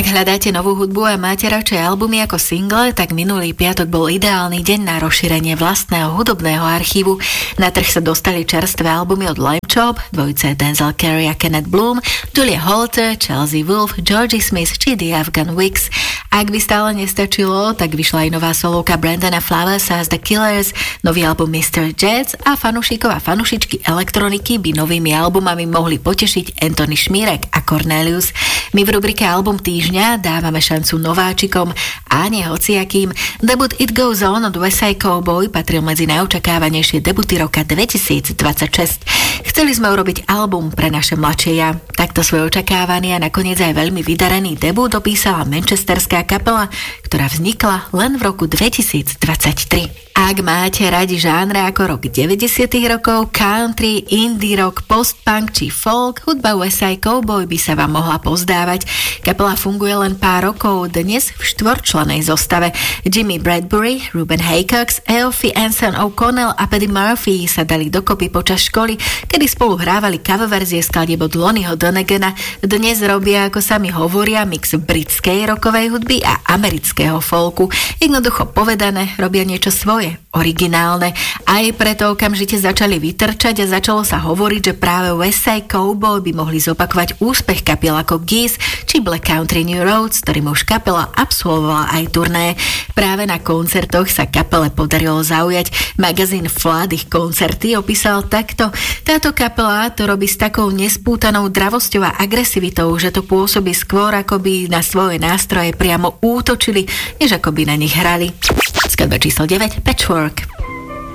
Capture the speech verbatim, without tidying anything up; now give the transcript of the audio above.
Ak hľadáte novú hudbu a máte radšej albumy ako single, tak minulý piatok bol ideálny deň na rozšírenie vlastného hudobného archívu. Na trh sa dostali čerstvé albumy od Lamb Chop, dvojice Denzel Curry a Kenneth Bloom, Julia Holter, Chelsea Wolfe, Georgie Smith či The Afghan Wigs. Ak by stále nestačilo, tak vyšla aj nová solovka Brandona Flowersa z The Killers, nový album mister Jazz a fanúšikov a fanúšičky elektroniky by novými albumami mohli potešiť Anthony Šmírek a Cornelius. My v rubrike Album týždňa dávame šancu nováčikom a nie hociakým. Debut It Goes On od West Side Cowboy patril medzi najočakávanejšie debuty roka dvetisícdvadsaťšesť. Chceli sme urobiť album pre naše mladšie ja. Takto svoj očakávaný a nakoniec aj veľmi vydarený debut opísala manchesterská kapela, ktorá vznikla len v roku dvetisícdvadsaťtri. Ak máte radi žánre ako rok deväťdesiatych rokov, country, indie rock, post-punk či folk, hudba West Side Cowboy by sa vám mohla pozdávať. Kapela funguje len pár rokov, dnes v štvorčlennej zostave. Jimmy Bradbury, Ruben Haycox, Eofi Anson O'Connell a Paddy Murphy sa dali dokopy počas školy, kedy spolu hrávali coververzie skladieb od Lonnieho Donegana. Dnes robia, ako sami hovoria, mix britskej rockovej hudby a amerického folku. Jednoducho povedané, robia niečo svoje, originálne. Aj preto okamžite začali vytrčať a začalo sa hovoriť, že práve West Side Cowboy by mohli zopakovať úspech kapiel ako Geese či Black Country New Roads, ktorým už kapela absolvovala aj turné. Práve na koncertoch sa kapele podarilo zaujať. Magazín Flood ich koncerty opísal takto: táto kapela to robí s takou nespútanou dravosťou a agresivitou, že to pôsobí skôr, ako by na svoje nástroje priamo útočili, než ako by na nich hrali. Skladba číslo deväť, Patchwork.